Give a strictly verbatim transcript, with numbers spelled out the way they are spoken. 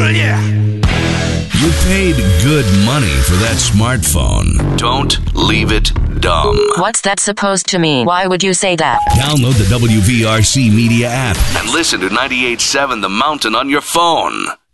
yeah. You paid good money for that smartphone. Don't leave it dumb. What's that supposed to mean? Why would you say that? Download the W V R C Media app and listen to ninety-eight point seven The Mountain on your phone.